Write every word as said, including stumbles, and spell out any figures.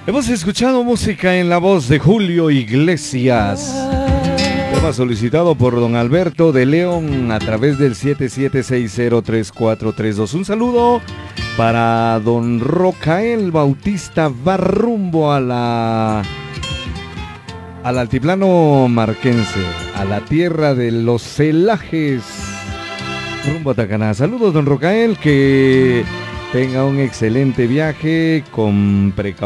Hemos escuchado música en la voz de Julio Iglesias. Tema solicitado por don Alberto de León a través del siete siete seis cero tres cuatro tres dos. Un saludo para don Rocael Bautista, va rumbo a la al altiplano marquense, a la tierra de los celajes, rumbo a Tacaná. Saludos don Rocael, que tenga un excelente viaje con precaución.